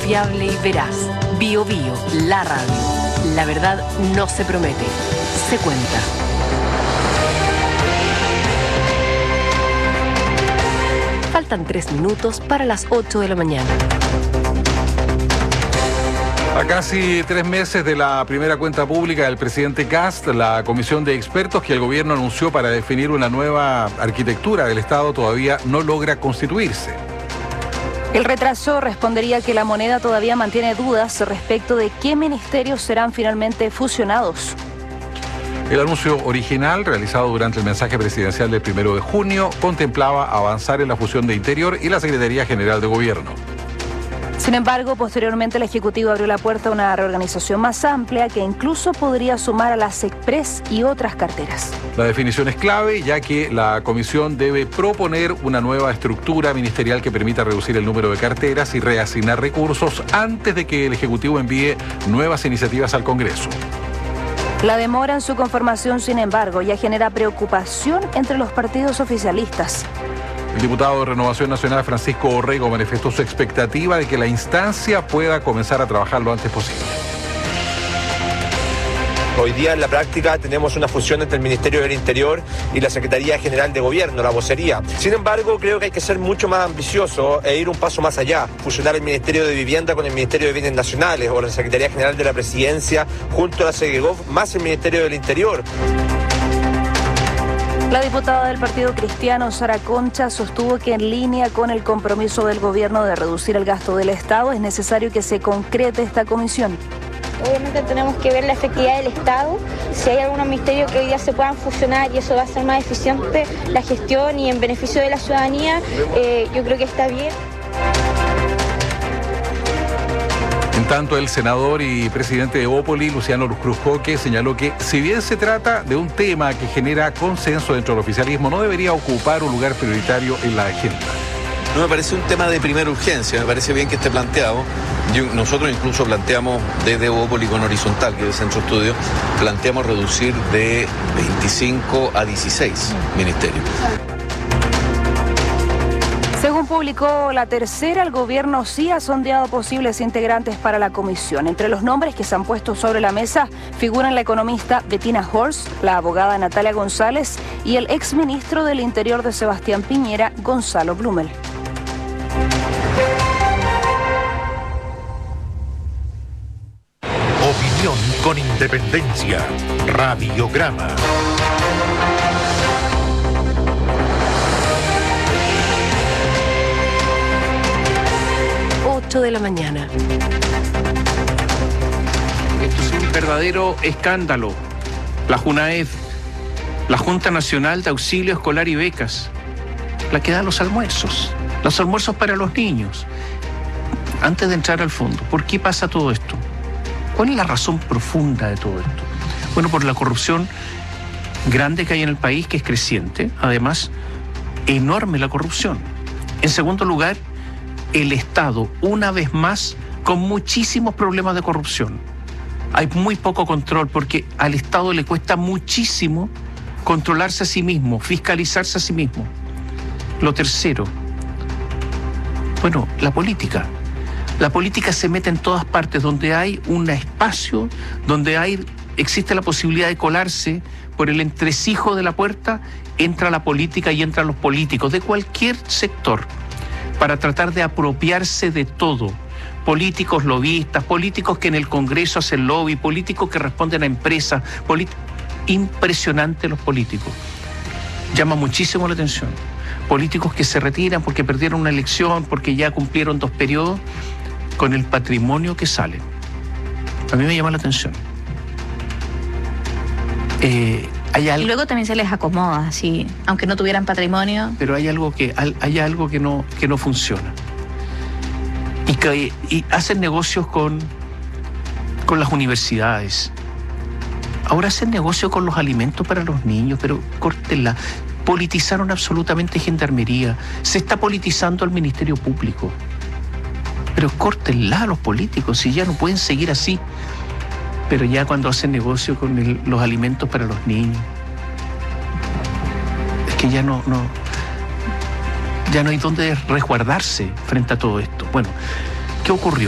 confiable y veraz. Bío Bío, la radio. La verdad no se promete, se cuenta. Faltan 3 minutos para las 8 de la mañana. A casi 3 meses de la primera cuenta pública del presidente Kast, la comisión de expertos que el gobierno anunció para definir una nueva arquitectura del Estado todavía no logra constituirse. El retraso respondería que la moneda todavía mantiene dudas respecto de qué ministerios serán finalmente fusionados. El anuncio original, realizado durante el mensaje presidencial del 1 de junio, contemplaba avanzar en la fusión de Interior y la Secretaría General de Gobierno. Sin embargo, posteriormente el Ejecutivo abrió la puerta a una reorganización más amplia que incluso podría sumar a la SECPRES y otras carteras. La definición es clave, ya que la comisión debe proponer una nueva estructura ministerial que permita reducir el número de carteras y reasignar recursos antes de que el Ejecutivo envíe nuevas iniciativas al Congreso. La demora en su conformación, sin embargo, ya genera preocupación entre los partidos oficialistas. El diputado de Renovación Nacional, Francisco Orrego, manifestó su expectativa de que la instancia pueda comenzar a trabajar lo antes posible. Hoy día en la práctica tenemos una fusión entre el Ministerio del Interior y la Secretaría General de Gobierno, la vocería. Sin embargo, creo que hay que ser mucho más ambicioso e ir un paso más allá. Fusionar el Ministerio de Vivienda con el Ministerio de Bienes Nacionales o la Secretaría General de la Presidencia junto a la SEGEGOV más el Ministerio del Interior. La diputada del Partido Cristiano, Sara Concha, sostuvo que en línea con el compromiso del gobierno de reducir el gasto del Estado es necesario que se concrete esta comisión. Obviamente tenemos que ver la efectividad del Estado, si hay algunos ministerios que hoy día se puedan fusionar y eso va a ser más eficiente la gestión y en beneficio de la ciudadanía, yo creo que está bien. En tanto, el senador y presidente de Evópoli, Luciano Cruzcoque, señaló que si bien se trata de un tema que genera consenso dentro del oficialismo, no debería ocupar un lugar prioritario en la agenda. No me parece un tema de primera urgencia, me parece bien que esté planteado. Nosotros incluso planteamos desde Evópoli con Horizontal, que es el Centro Estudio, planteamos reducir de 25 a 16 ministerios. Según publicó La Tercera, el gobierno sí ha sondeado posibles integrantes para la comisión. Entre los nombres que se han puesto sobre la mesa figuran la economista Bettina Horst, la abogada Natalia González y el exministro del Interior de Sebastián Piñera, Gonzalo Blumel. Opinión con independencia. Radiograma. De la mañana. Esto es un verdadero escándalo. La JUNAED, la Junta Nacional de Auxilio Escolar y Becas, la que da los almuerzos para los niños. Antes de entrar al fondo, ¿por qué pasa todo esto? ¿Cuál es la razón profunda de todo esto? Bueno, por la corrupción grande que hay en el país, que es creciente, además, enorme la corrupción. En segundo lugar, el Estado, una vez más, con muchísimos problemas de corrupción. Hay muy poco control porque al Estado le cuesta muchísimo controlarse a sí mismo, fiscalizarse a sí mismo. Lo tercero, bueno, la política. La política se mete en todas partes, donde hay un espacio, donde existe la posibilidad de colarse por el entresijo de la puerta, entra la política y entran los políticos de cualquier sector, para tratar de apropiarse de todo. Políticos lobistas, políticos que en el Congreso hacen lobby, políticos que responden a empresas. Impresionante los políticos. Llama muchísimo la atención. Políticos que se retiran porque perdieron una elección, porque ya cumplieron 2 periodos, con el patrimonio que sale. A mí me llama la atención. Y luego también se les acomoda, sí, aunque no tuvieran patrimonio. Pero hay algo que no funciona. Y hacen negocios con las universidades. Ahora hacen negocio con los alimentos para los niños, pero córtenla. Politizaron absolutamente Gendarmería. Se está politizando al Ministerio Público. Pero córtenla a los políticos, si ya no pueden seguir así. Pero ya cuando hacen negocio con los alimentos para los niños, es que ya no hay dónde resguardarse frente a todo esto. Bueno, ¿qué ocurrió?